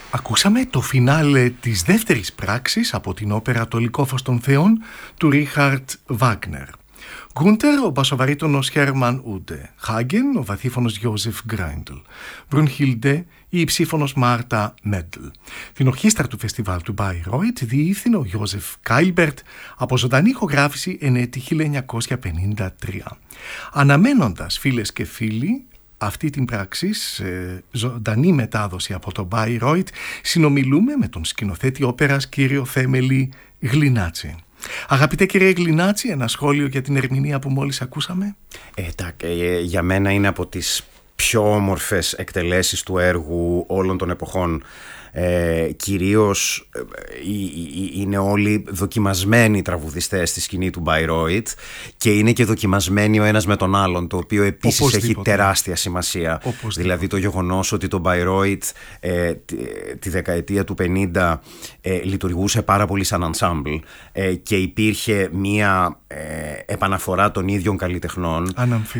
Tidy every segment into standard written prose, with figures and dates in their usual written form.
Ακούσαμε το φινάλε της δεύτερης πράξης από την όπερα «Το Λυκόφως των Θεών» του Ρίχαρτ Βάγνερ. Γκούντερ, ο μπασοβαρύτονος Χέρμαν Ούντε. Χάγκεν, ο βαθύφωνος Γιώζεφ Γκράιντλ. Μπρουνχίλντε, η υψήφωνος Μάρτα Μέντλ. Την ορχήστρα του φεστιβάλ του Μπάιρόιτ διεύθυνε ο Γιώζεφ Κάιλμπερτ από ζωντανή ηχογράφηση εν έτη 1953. Αναμένοντας, φίλες και φίλοι, αυτή την πράξη, σε ζωντανή μετάδοση από το Bayreuth, συνομιλούμε με τον σκηνοθέτη όπερας κύριο Θέμελη Γλινάτση. Αγαπητέ κύριε Γλινάτση, ένα σχόλιο για την ερμηνεία που μόλις ακούσαμε? Για μένα είναι από τις πιο όμορφες εκτελέσεις του έργου όλων των εποχών. Κυρίως είναι όλοι δοκιμασμένοι τραγουδιστές στη σκηνή του Bayreuth και είναι και δοκιμασμένοι ο ένας με τον άλλον, το οποίο επίσης έχει τεράστια σημασία. Δηλαδή το γεγονός ότι το Bayreuth τη δεκαετία του 50 λειτουργούσε πάρα πολύ σαν ensemble και υπήρχε μία επαναφορά των ίδιων καλλιτεχνών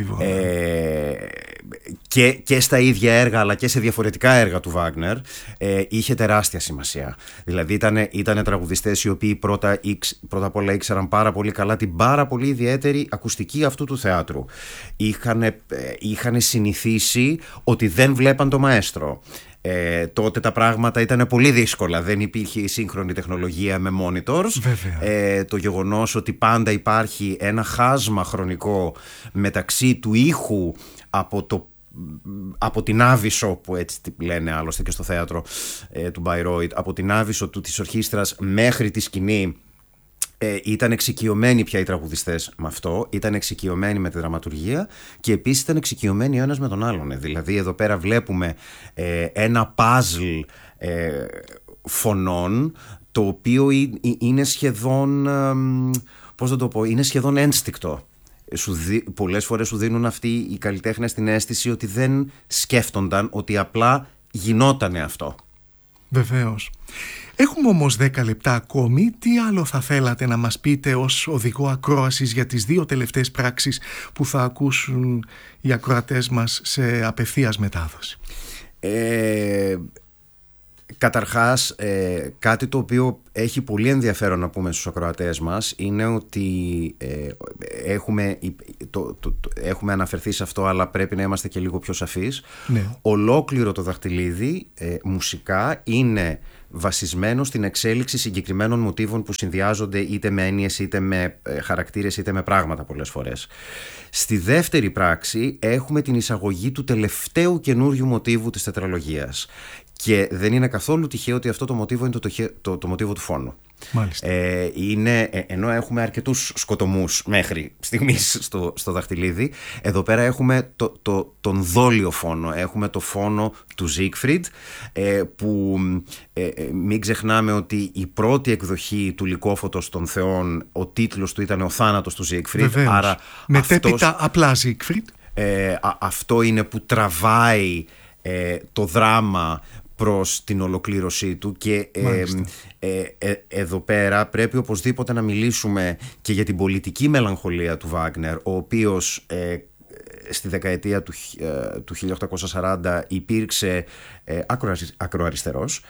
και στα ίδια έργα αλλά και σε διαφορετικά έργα του Βάγνερ, είχε τεράστια σημασία. Δηλαδή ήταν τραγουδιστές οι οποίοι πρώτα απ' όλα ήξεραν πάρα πολύ καλά την πάρα πολύ ιδιαίτερη ακουστική αυτού του θεάτρου. Είχαν συνηθίσει ότι δεν βλέπαν το μαέστρο. Τότε τα πράγματα ήταν πολύ δύσκολα. Δεν υπήρχε η σύγχρονη τεχνολογία με monitors. Το γεγονός ότι πάντα υπάρχει ένα χάσμα χρονικό μεταξύ του ήχου από την άβυσσο, που έτσι λένε άλλωστε και στο θέατρο του Bayreuth, από την άβυσσο της ορχήστρας μέχρι τη σκηνή. Ήταν εξοικειωμένοι πια οι τραγουδιστές με αυτό, ήταν εξοικειωμένοι με τη δραματουργία και επίσης ήταν εξοικειωμένοι ο ένας με τον άλλον. Δηλαδή εδώ πέρα βλέπουμε ένα παζλ φωνών, το οποίο είναι σχεδόν, πώς θα το πω, είναι σχεδόν ένστικτο. Πολλές φορές σου δίνουν αυτοί οι καλλιτέχνες την αίσθηση ότι δεν σκέφτονταν, ότι απλά γινότανε αυτό. Βεβαίως. Έχουμε όμως 10 λεπτά ακόμη. Τι άλλο θα θέλατε να μας πείτε ως οδηγό ακρόασης για τις δύο τελευταίες πράξεις που θα ακούσουν οι ακροατές μας σε απευθείας μετάδοση? Καταρχάς, κάτι το οποίο έχει πολύ ενδιαφέρον να πούμε στους ακροατές μας είναι ότι έχουμε αναφερθεί σε αυτό, αλλά πρέπει να είμαστε και λίγο πιο σαφείς. Ναι. Ολόκληρο το δαχτυλίδι μουσικά είναι βασισμένο στην εξέλιξη συγκεκριμένων μοτίβων που συνδυάζονται είτε με έννοιες, είτε με χαρακτήρες, είτε με πράγματα πολλές φορές. Στη δεύτερη πράξη έχουμε την εισαγωγή του τελευταίου καινούριου μοτίβου της τετραλογίας. Και δεν είναι καθόλου τυχαίο ότι αυτό το μοτίβο είναι το μοτίβο του φόνου. Μάλιστα. Ενώ έχουμε αρκετούς σκοτωμούς μέχρι στιγμής στο δαχτυλίδι, εδώ πέρα έχουμε τον δόλιο φόνο. Έχουμε το φόνο του Siegfried, που μην ξεχνάμε ότι η πρώτη εκδοχή του Λυκόφωτος των Θεών, ο τίτλος του ήταν «Ο θάνατος του Siegfried». Βεβαίως. Άρα μετέπειτα απλά Siegfried. Αυτό είναι που τραβάει το δράμα προς την ολοκλήρωσή του και εδώ πέρα πρέπει οπωσδήποτε να μιλήσουμε και για την πολιτική μελαγχολία του Βάγνερ, ο οποίος στη δεκαετία του 1840 υπήρξε ακροαριστερός.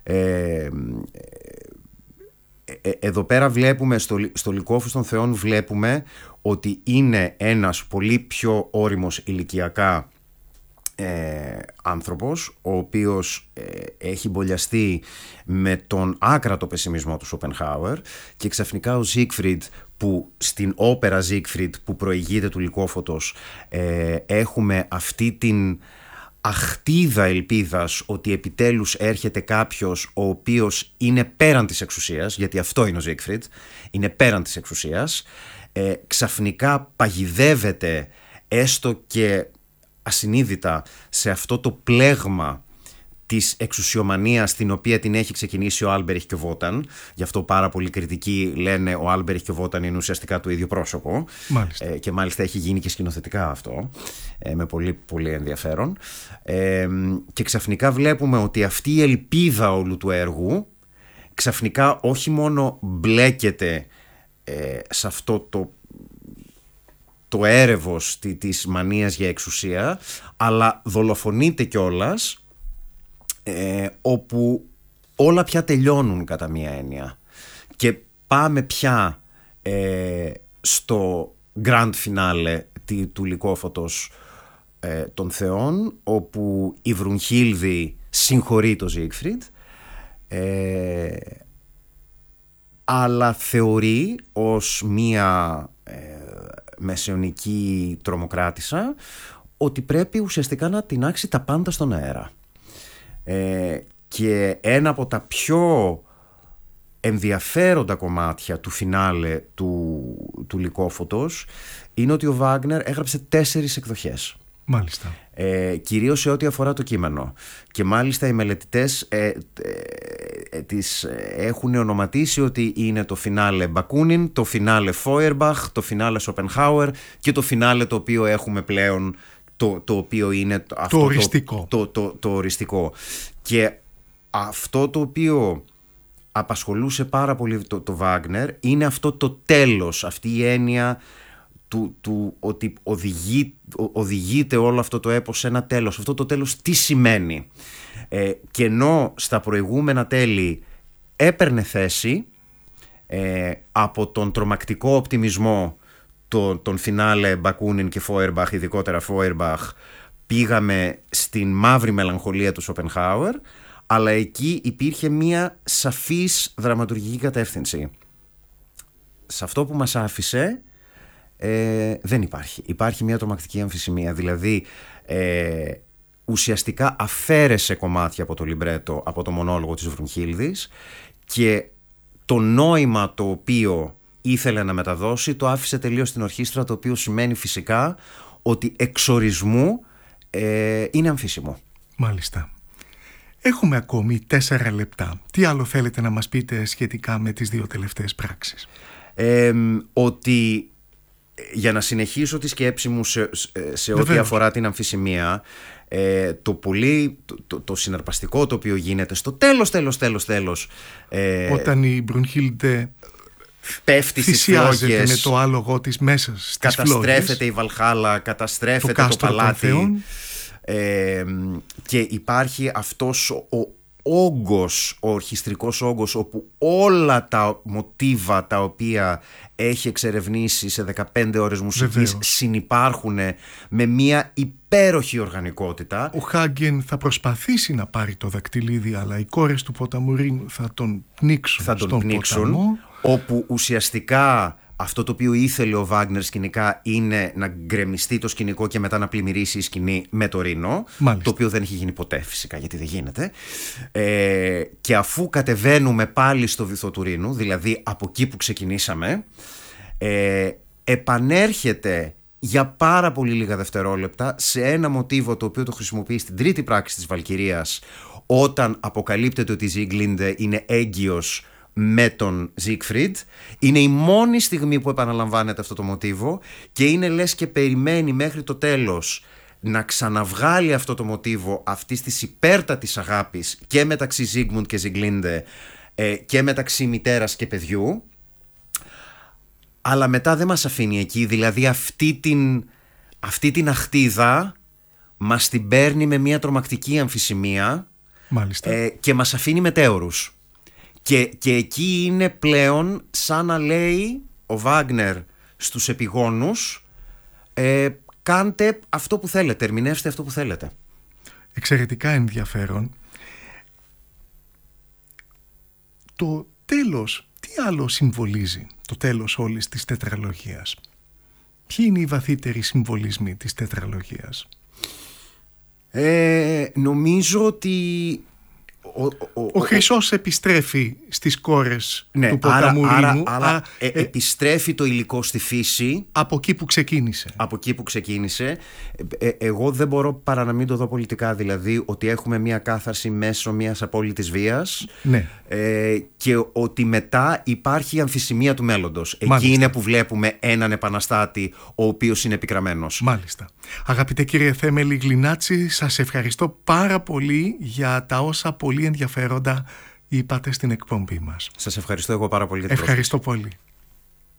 Εδώ πέρα βλέπουμε στο Λυκόφως των Θεών βλέπουμε ότι είναι ένας πολύ πιο όριμος ηλικιακά άνθρωπος, ο οποίος έχει μπολιαστεί με τον άκρατο πεσημισμό του Σοπενχάουερ, και ξαφνικά ο Siegfried, που στην όπερα Siegfried που προηγείται του Λυκόφωτος έχουμε αυτή την αχτίδα ελπίδας ότι επιτέλους έρχεται κάποιος ο οποίος είναι πέραν της εξουσίας, γιατί αυτό είναι ο Siegfried, είναι πέραν της εξουσίας, ξαφνικά παγιδεύεται έστω και ασυνείδητα σε αυτό το πλέγμα της εξουσιομανίας την οποία την έχει ξεκινήσει ο Άλμπεριχ και ο Βόταν. Γι' αυτό πάρα πολλοί κριτικοί λένε ο Άλμπεριχ και ο Βόταν είναι ουσιαστικά το ίδιο πρόσωπο. Μάλιστα. Και μάλιστα έχει γίνει και σκηνοθετικά αυτό, με πολύ πολύ ενδιαφέρον. Και ξαφνικά βλέπουμε ότι αυτή η ελπίδα όλου του έργου ξαφνικά όχι μόνο μπλέκεται σε αυτό το έρευος της μανίας για εξουσία, αλλά δολοφονείται κιόλας, όπου όλα πια τελειώνουν κατά μία έννοια. Και πάμε πια στο grand finale του Λυκόφωτος των Θεών, όπου η Βρουνχίλδη συγχωρεί το Ζίγκφριντ, αλλά θεωρεί ως μία μεσαιωνική τρομοκράτησα ότι πρέπει ουσιαστικά να τινάξει τα πάντα στον αέρα. Και ένα από τα πιο ενδιαφέροντα κομμάτια του φινάλε του Λυκόφωτος είναι ότι ο Βάγνερ έγραψε 4 εκδοχές. Μάλιστα. Κυρίως σε ό,τι αφορά το κείμενο. Και μάλιστα οι μελετητές τις έχουν ονοματίσει ότι είναι το φινάλε Μπακούνιν, το φινάλε Φόιερμπαχ, το φινάλε Σοπενχάουερ και το φινάλε το οποίο έχουμε πλέον, το οποίο είναι αυτό το οριστικό. Και αυτό το οποίο απασχολούσε πάρα πολύ το Βάγνερ είναι αυτό το τέλος, αυτή η έννοια του ότι οδηγείται όλο αυτό το έπος σε ένα τέλος. Αυτό το τέλος τι σημαίνει? Και ενώ στα προηγούμενα τέλη έπαιρνε θέση από τον τρομακτικό οπτιμισμό των φινάλε Μπακούνιν και Φόιερμπαχ, ειδικότερα Φόιερμπαχ, πήγαμε στην μαύρη μελαγχολία του Σοπενχάουερ, αλλά εκεί υπήρχε μία σαφής δραματουργική κατεύθυνση. Σε αυτό που μας άφησε δεν υπάρχει. Υπάρχει μια τρομακτική αμφισημία. Δηλαδή ουσιαστικά αφαίρεσε κομμάτια από το λιμπρέτο, από το μονόλογο της Βρουνχίλδης, και το νόημα το οποίο ήθελε να μεταδώσει το άφησε τελείως στην ορχήστρα, το οποίο σημαίνει φυσικά ότι εξορισμού είναι αμφίσιμο. Μάλιστα. Έχουμε ακόμη 4 λεπτά. Τι άλλο θέλετε να μας πείτε σχετικά με τις 2 τελευταίες πράξεις? Ότι για να συνεχίσω τη σκέψη μου σε ό,τι αφορά την αμφισημία, το συναρπαστικό το οποίο γίνεται στο τέλος όταν η Μπρουνχίλντε πέφτει στις φλόγες, με το άλογο της μέσα στις καταστρέφεται φλόγες, η Βαλχάλα, καταστρέφεται το παλάτι, και υπάρχει αυτός ο ορχιστρικός όγκος, όπου όλα τα μοτίβα τα οποία έχει εξερευνήσει σε 15 ώρες μουσικής συνυπάρχουν με μια υπέροχη οργανικότητα. Ο Χάγκεν θα προσπαθήσει να πάρει το δακτυλίδι, αλλά οι κόρες του ποταμού Ρήνου θα τον πνίξουν ποταμό, όπου ουσιαστικά αυτό το οποίο ήθελε ο Βάγνερ σκηνικά είναι να γκρεμιστεί το σκηνικό και μετά να πλημμυρίσει η σκηνή με το Ρήνο. Μάλιστα. Το οποίο δεν έχει γίνει ποτέ φυσικά, γιατί δεν γίνεται. Και αφού κατεβαίνουμε πάλι στο βυθό του Ρήνου, δηλαδή από εκεί που ξεκινήσαμε, επανέρχεται για πάρα πολύ λίγα δευτερόλεπτα σε ένα μοτίβο το οποίο το χρησιμοποιεί στην τρίτη πράξη της Βαλκυρίας, όταν αποκαλύπτεται ότι η Ζίγκλιντε είναι έγκυος με τον Ζίγκφριντ. Είναι η μόνη στιγμή που επαναλαμβάνεται αυτό το μοτίβο και είναι λες και περιμένει μέχρι το τέλος να ξαναβγάλει αυτό το μοτίβο αυτής της υπέρτατης αγάπης και μεταξύ Ζίγμουντ και Ζίγκλιντε και μεταξύ μητέρας και παιδιού, αλλά μετά δεν μας αφήνει εκεί. Δηλαδή αυτή την αχτίδα μας την παίρνει με μια τρομακτική αμφισημία. Μάλιστα. Και μας αφήνει μετέωρους. Και εκεί είναι πλέον σαν να λέει ο Βάγνερ στους επιγόνους, κάντε αυτό που θέλετε, ερμηνεύστε αυτό που θέλετε. Εξαιρετικά ενδιαφέρον. Το τέλος, τι άλλο συμβολίζει το τέλος όλης της τετραλογίας? Ποιοι είναι οι βαθύτεροι συμβολισμοί της τετραλογίας? Νομίζω ότι ο Χρυσός επιστρέφει στις κόρες του ποταμού Ρήνου. Άρα επιστρέφει το υλικό στη φύση. Από εκεί που ξεκίνησε. Εγώ δεν μπορώ παρά να μην το δω πολιτικά. Δηλαδή ότι έχουμε μια κάθαρση μέσω μιας απόλυτης βίας. Ναι. Και ότι μετά υπάρχει η αμφισημία του μέλλοντος. Εκεί είναι που βλέπουμε έναν επαναστάτη ο οποίος είναι επικραμμένος. Μάλιστα. Αγαπητέ κύριε Θέμελη Γλινάτση, σας ευχαριστώ πάρα πολύ για τα όσα πολύ ενδιαφέροντα είπατε στην εκπομπή μας. Σας ευχαριστώ εγώ πάρα πολύ για την πρόσκληση. Ευχαριστώ πολύ.